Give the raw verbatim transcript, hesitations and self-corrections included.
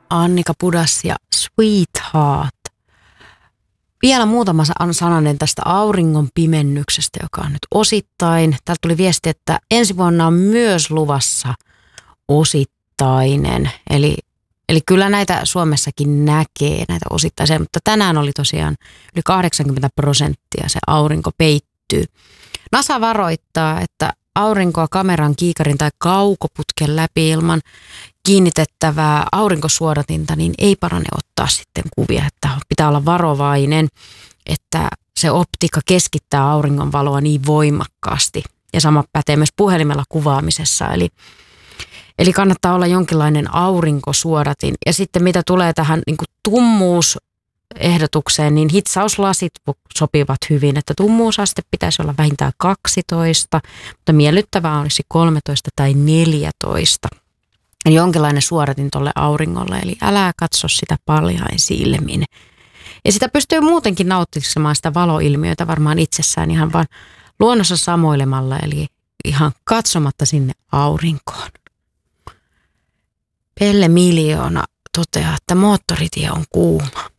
Annika Pudas ja Sweetheart. Vielä muutama sananen tästä auringon pimennyksestä, joka on nyt osittain. Täältä tuli viesti, että ensi vuonna on myös luvassa osittainen. Eli, eli kyllä näitä Suomessakin näkee, näitä osittaisia, mutta tänään oli tosiaan yli kahdeksankymmentä prosenttia se aurinko peittyy. NASA varoittaa, että aurinkoa kameran, kiikarin tai kaukoputken läpi ilman kiinnitettävää aurinkosuodatinta, niin ei parane ottaa sitten kuvia, että pitää olla varovainen, että se optiikka keskittää auringon valoa niin voimakkaasti. Ja sama pätee myös puhelimella kuvaamisessa, eli, eli kannattaa olla jonkinlainen aurinkosuodatin. Ja sitten mitä tulee tähän niin kuin tummuusehdotukseen, niin hitsauslasit sopivat hyvin, että tummuusaste pitäisi olla vähintään kaksitoista, mutta miellyttävää olisi kolmetoista tai neljätoista. Eli jonkinlainen suodatin tuolle auringolle, eli älä katso sitä paljain silmin. Ja sitä pystyy muutenkin nauttimaan sitä valoilmiötä varmaan itsessään ihan vaan luonnossa samoilemalla, eli ihan katsomatta sinne aurinkoon. Pelle Miljoona toteaa, että moottoritie on kuuma.